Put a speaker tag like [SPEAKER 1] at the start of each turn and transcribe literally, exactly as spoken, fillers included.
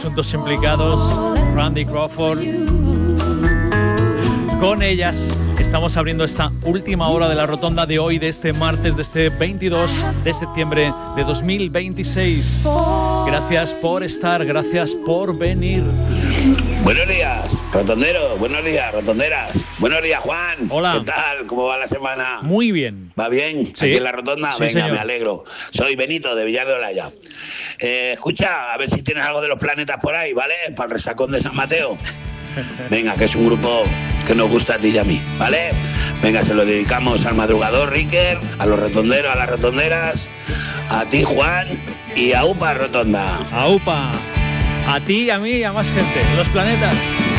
[SPEAKER 1] Asuntos implicados, Randy Crawford. Con ellas estamos abriendo esta última hora de la rotonda de hoy, de este martes, de este veintidós de septiembre de dos mil veintiséis. Gracias por estar, gracias por venir.
[SPEAKER 2] Buenos días, rotonderos, buenos días, rotonderas. Buenos días, Juan.
[SPEAKER 1] Hola.
[SPEAKER 2] ¿Qué tal? ¿Cómo va la semana?
[SPEAKER 1] Muy bien.
[SPEAKER 2] ¿Va bien?
[SPEAKER 1] Sí.
[SPEAKER 2] ¿Aquí en la rotonda?
[SPEAKER 1] Sí,
[SPEAKER 2] Venga,
[SPEAKER 1] señor.
[SPEAKER 2] me alegro. Soy Benito, de Villar de Olaya. Eh, escucha, a ver si tienes algo de los planetas por ahí, ¿vale? Para el resacón de San Mateo. Venga, que es un grupo que nos gusta a ti y a mí, ¿vale? Venga, se lo dedicamos al madrugador Ricker, a los rotonderos, a las rotonderas, a ti, Juan, y a Upa Rotonda.
[SPEAKER 1] Aupa. A ti, a mí y a más gente. Los planetas.